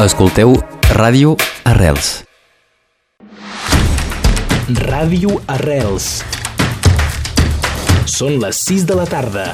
Escolteu Ràdio Arrels. Ràdio Arrels. Són les 6 de la tarda.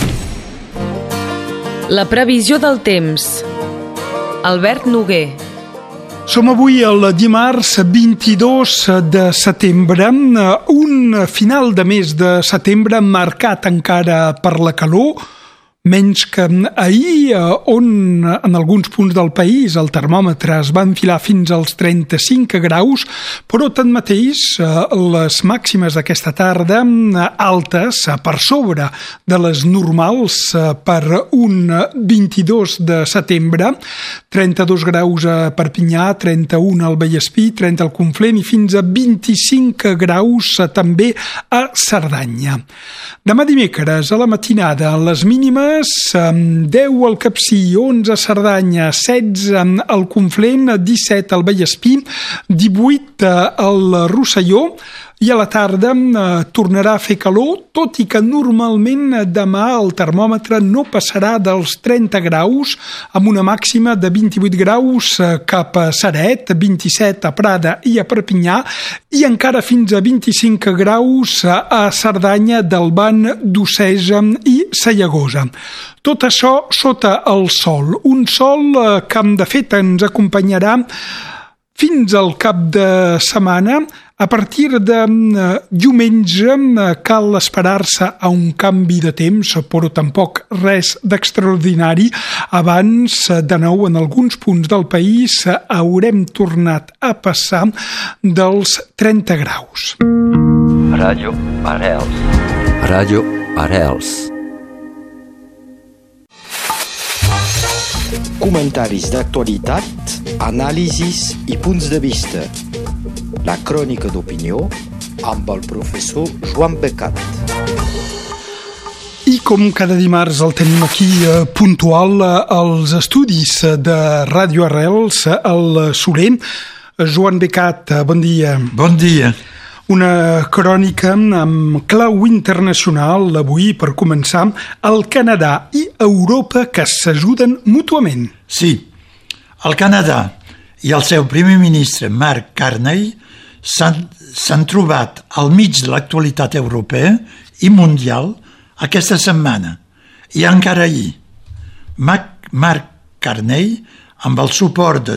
La previsió del temps. Albert Noguer. Som avui el dimarts 22 de setembre, un final de mes de setembre marcat encara per la calor, menys que ahir, on en alguns punts del país el termòmetre es va enfilar fins als 35 graus, però tanmateix les màximes d'aquesta tarda altes, per sobre de les normals per un 22 de setembre, 32 graus a Perpinyà, 31 al Vallespí, 30 al Conflent i fins a 25 graus també a Cerdanya. Demà dimecres a la matinada les mínimes 10 al Capcir, 11 a Cerdanya, 16 al Conflent, 17 al Vallespí, 18 al Rosselló, i a la tarda tornarà a fer calor, tot i que normalment demà el termòmetre no passarà dels 30 graus, amb una màxima de 28 graus cap a Ceret, 27 a Prada i a Perpinyà, i encara fins a 25 graus a Cerdanya, Delban, D'Ossesa i Sallagosa. Tot això sota el sol, un sol que de fet ens acompanyarà fins al cap de setmana. A partir de diumenge cal esperar-se a un canvi de temps, però tampoc res d'extraordinari. Abans, de nou, en alguns punts del país haurem tornat a passar dels 30 graus. Ràdio Arrels. Ràdio Arrels. Comentaris d'actualitat, anàlisis i punts de vista. La crònica d'opinió amb el professor Joan Becat. I com cada dimarts el tenim aquí puntual als estudis de Ràdio Arrels, al Soler. Joan Becat, bon dia. Bon dia. Una crònica amb clau internacional avui, per començar, el Canadà i Europa que s'ajuden mútuament. Sí, el Canadà i el seu primer ministre Mark Carney s'han trobat al mig de l'actualitat europea i mundial aquesta setmana i encara ahir. Mark Carney, amb el suport de